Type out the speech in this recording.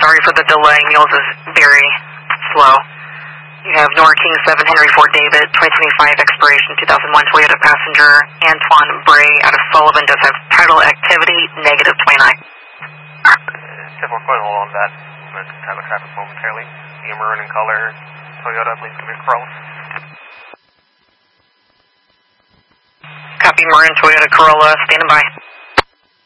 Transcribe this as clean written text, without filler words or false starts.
Sorry for the delay. Mules is very slow. You have Nora King 7 Henry Ford David, 2025 expiration 2001 Toyota passenger. Antoine Bray out of Sullivan does have title activity, negative 29. 10-4, hold on to that. I'm going to have a traffic momentarily. The maroon in color, Toyota, please come in Corolla. Copy, maroon Toyota Corolla, standing by.